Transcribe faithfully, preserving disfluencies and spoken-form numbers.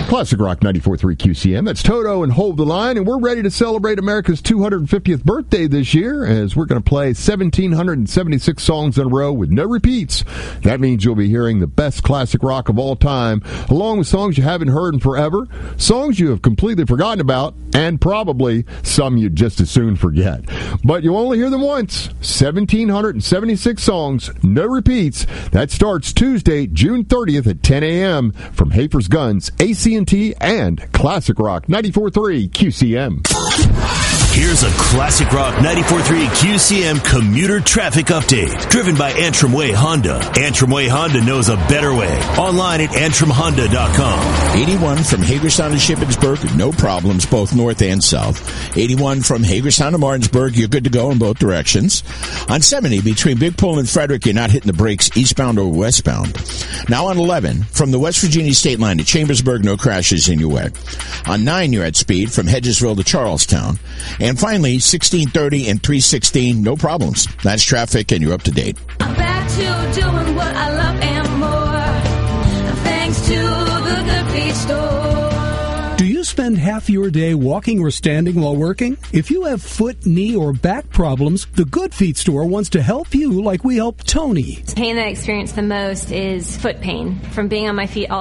Classic Rock ninety-four point three Q C M. That's Toto and Hold the Line, and we're ready to celebrate America's two hundred fiftieth birthday this year as we're going to play one thousand seven hundred seventy-six songs in a row with no repeats. That means you'll be hearing the best classic rock of all time, along with songs you haven't heard in forever, songs you have completely forgotten about, and probably some you'd just as soon forget. But you'll only hear them once. one thousand seven hundred seventy-six songs, no repeats. That starts Tuesday, June thirtieth at ten a.m. from Hafer's Guns, A C and T, and Classic Rock ninety-four point three Q C M. Here's a Classic Rock ninety-four point three Q C M commuter traffic update, driven by Antrim Way Honda. Antrim Way Honda knows a better way. Online at antrim honda dot com. eighty-one from Hagerstown to Shippensburg, no problems, both north and south. eighty-one from Hagerstown to Martinsburg, you're good to go in both directions. On seventy, between Big Pole and Frederick, you're not hitting the brakes eastbound or westbound. Now on eleven, from the West Virginia state line to Chambersburg, no crashes in your way. On nine, you're at speed from Hedgesville to Charlestown. And finally, sixteen thirty and three sixteen, no problems. That's traffic, and you're up to date. I'm back to doing what I love and more, thanks to the Good Feet Store. Do you spend half your day walking or standing while working? If you have foot, knee, or back problems, the Good Feet Store wants to help you like we helped Tony. The pain that I experience the most is foot pain from being on my feet all